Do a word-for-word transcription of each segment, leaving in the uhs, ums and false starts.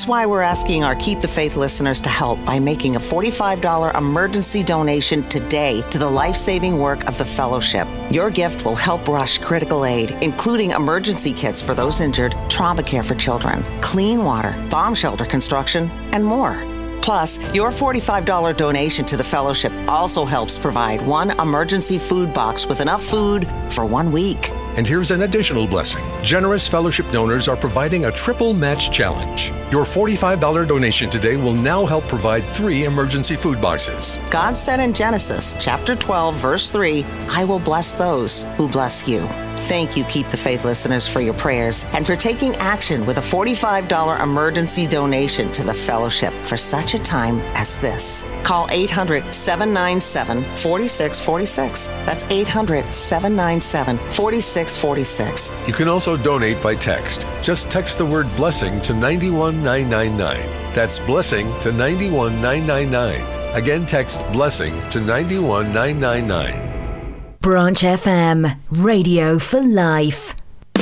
That's why we're asking our Keep the Faith listeners to help by making a forty-five dollars emergency donation today to the life-saving work of the Fellowship. Your gift will help rush critical aid, including emergency kits for those injured, trauma care for children, clean water, bomb shelter construction, and more. Plus, your forty-five dollars donation to the Fellowship also helps provide one emergency food box with enough food for one week. And here's an additional blessing. Generous Fellowship donors are providing a triple match challenge. Your forty-five dollars donation today will now help provide three emergency food boxes. God said in Genesis chapter twelve, verse three, I will bless those who bless you. Thank you, Keep the Faith listeners, for your prayers and for taking action with a forty-five dollars emergency donation to the Fellowship for such a time as this. Call eight hundred, seven nine seven, four six four six. That's eight hundred, seven nine seven, four six four six. You can also donate by text. Just text the word blessing to nine one nine nine nine. That's blessing to nine one nine nine nine. Again, text blessing to nine one nine nine nine. Branch F M, radio for life.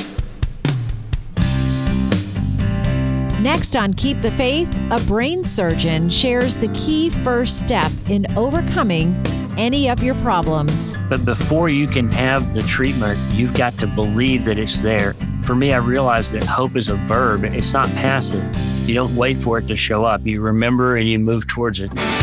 Next on Keep the Faith, a brain surgeon shares the key first step in overcoming any of your problems. But before you can have the treatment, you've got to believe that it's there. For me, I realized that hope is a verb. It's not passive. You don't wait for it to show up. You remember and you move towards it.